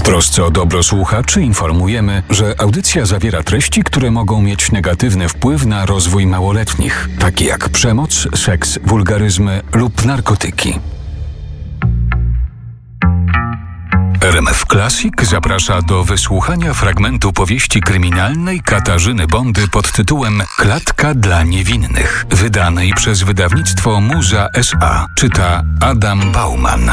trosce o dobro słuchaczy informujemy, że audycja zawiera treści, które mogą mieć negatywny wpływ na rozwój małoletnich, takie jak przemoc, seks, wulgaryzmy lub narkotyki. RMF Classic zaprasza do wysłuchania fragmentu powieści kryminalnej Katarzyny Bondy pod tytułem Klatka dla niewinnych, wydanej przez wydawnictwo Muza S.A. Czyta Adam Bauman.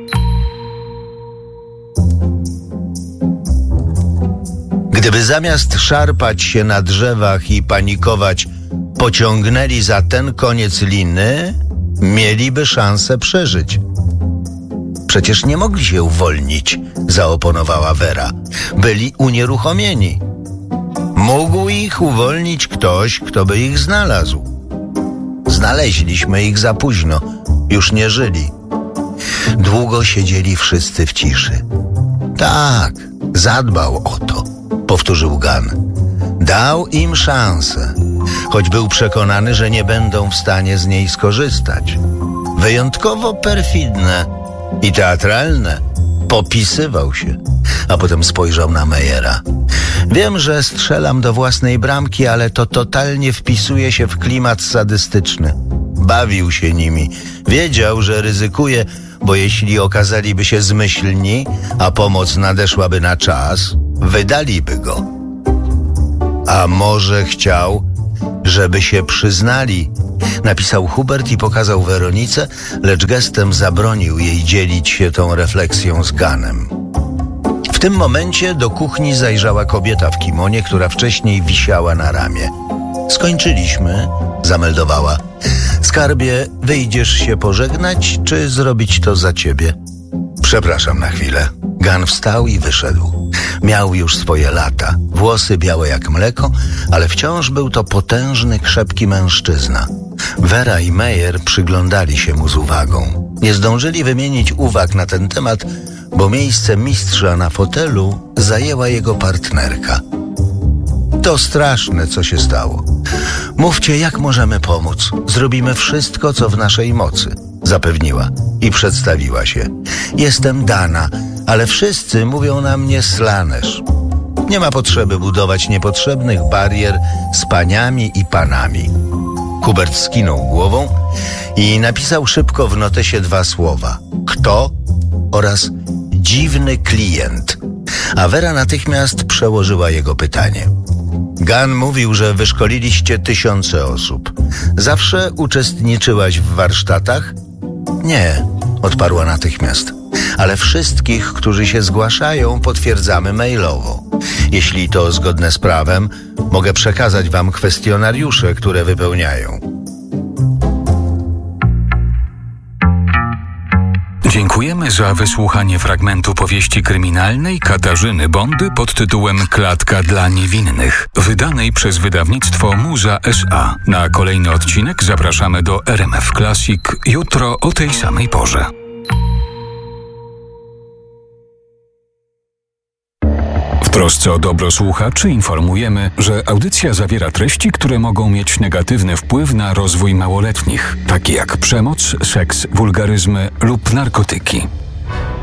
Gdyby zamiast szarpać się na drzewach i panikować, pociągnęli za ten koniec liny, mieliby szansę przeżyć. Przecież nie mogli się uwolnić, zaoponowała Vera. Byli unieruchomieni. Mógł ich uwolnić ktoś, kto by ich znalazł. Znaleźliśmy ich za późno, już nie żyli. Długo siedzieli wszyscy w ciszy. Tak, zadbał o to, powtórzył Gunn. Dał im szansę, choć był przekonany, że nie będą w stanie z niej skorzystać. Wyjątkowo perfidne i teatralne. Popisywał się, a potem spojrzał na Meyera. Wiem, że strzelam do własnej bramki, ale to totalnie wpisuje się w klimat sadystyczny. Bawił się nimi. Wiedział, że ryzykuje, bo jeśli okazaliby się zmyślni, a pomoc nadeszłaby na czas, wydaliby go. A może chciał, żeby się przyznali, napisał Hubert i pokazał Weronice, lecz gestem zabronił jej dzielić się tą refleksją z Gunnem. W tym momencie do kuchni zajrzała kobieta w kimonie, która wcześniej wisiała na ramię. Skończyliśmy, zameldowała. Skarbie, wyjdziesz się pożegnać, czy zrobić to za ciebie? Przepraszam na chwilę. Gunn wstał i wyszedł. Miał już swoje lata, włosy białe jak mleko, ale wciąż był to potężny, krzepki mężczyzna. Vera i Meyer przyglądali się mu z uwagą. Nie zdążyli wymienić uwag na ten temat, bo miejsce mistrza na fotelu zajęła jego partnerka. To straszne, co się stało. Mówcie, jak możemy pomóc. Zrobimy wszystko, co w naszej mocy, zapewniła i przedstawiła się. Jestem Dana, ale wszyscy mówią na mnie Slanesh. Nie ma potrzeby budować niepotrzebnych barier z paniami i panami. Hubert skinął głową i napisał szybko w notesie 2 słowa. Kto oraz dziwny klient. A Vera natychmiast przełożyła jego pytanie. Gunn mówił, że wyszkoliliście 1000 osób. Zawsze uczestniczyłaś w warsztatach? Nie, odparła natychmiast. Ale wszystkich, którzy się zgłaszają, potwierdzamy mailowo. Jeśli to zgodne z prawem, mogę przekazać wam kwestionariusze, które wypełniają. Dziękujemy za wysłuchanie fragmentu powieści kryminalnej Katarzyny Bondy pod tytułem Klatka dla niewinnych, wydanej przez wydawnictwo Muza S.A. Na kolejny odcinek zapraszamy do RMF Classic jutro o tej samej porze. W trosce o dobro słuchaczy informujemy, że audycja zawiera treści, które mogą mieć negatywny wpływ na rozwój małoletnich, takie jak przemoc, seks, wulgaryzmy lub narkotyki.